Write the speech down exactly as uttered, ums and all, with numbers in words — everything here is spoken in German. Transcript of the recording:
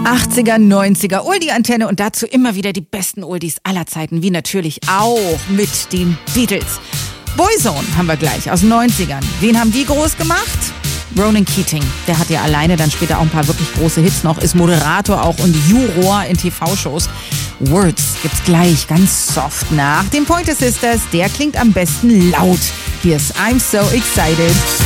achtziger, neunziger, Oldie-Antenne und dazu immer wieder die besten Oldies aller Zeiten, wie natürlich auch mit den Beatles. Boyzone haben wir gleich aus den neunzigern. Wen haben die groß gemacht? Ronan Keating. Der hat ja alleine dann später auch ein paar wirklich große Hits noch, ist Moderator auch und Juror in T V-Shows. Words gibt's gleich ganz soft nach den Pointer Sisters. Der klingt am besten laut. Hier ist I'm So Excited.